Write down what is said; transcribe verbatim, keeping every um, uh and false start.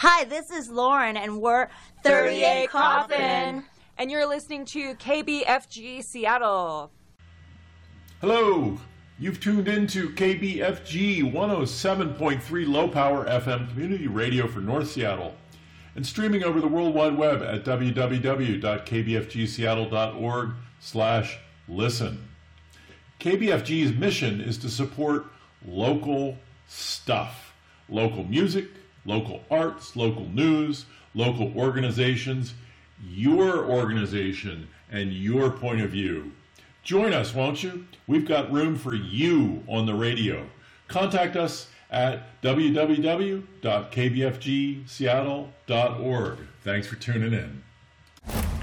Hi, this is Lauren, and we're thirty-eight Coffin. And you're listening to K B F G Seattle. Hello, you've tuned into K B F G one oh seven point three Low Power F M Community Radio for North Seattle, and streaming over the World Wide Web at w w w dot k b f g seattle dot org slash listen. K B F G's mission is to support local stuff, local music, local arts, local news, local organizations, your organization, and your point of view. Join us, won't you? We've got room for you on the radio. Contact us at w w w dot k b f g seattle dot org. Thanks for tuning in.